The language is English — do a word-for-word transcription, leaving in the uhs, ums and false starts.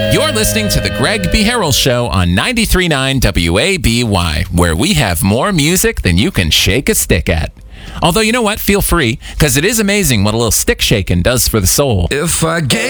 You're listening to the Greg B. Harrell Show on ninety-three point nine W A B Y, where we have more music than you can shake a stick at. Although, you know what? Feel free, because it is amazing what a little stick shaking does for the soul. If I gave